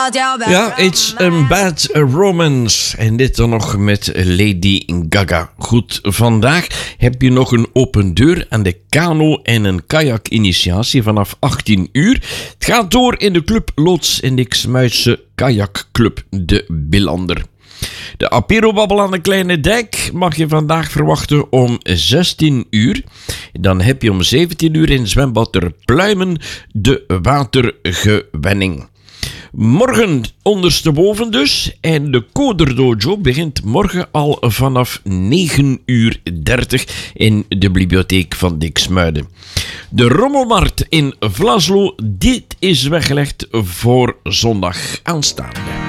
Ja, It's a Bad Romance. En dit dan nog met Lady Gaga. Goed, vandaag heb je nog een open deur aan de kano- en een kajak-initiatie vanaf 18 uur. Het gaat door in de club Loods in de Xmuidse kajakclub De Billander. De apero-babbel aan de Kleine Dijk mag je vandaag verwachten om 16 uur. Dan heb je om 17 uur in zwembad Ter Pluimen de watergewenning. Morgen ondersteboven dus. En de Coder Dojo begint morgen al vanaf 9:30 in de bibliotheek van Diksmuiden. De Rommelmarkt in Vlaslo, dit is weggelegd voor zondag aanstaande.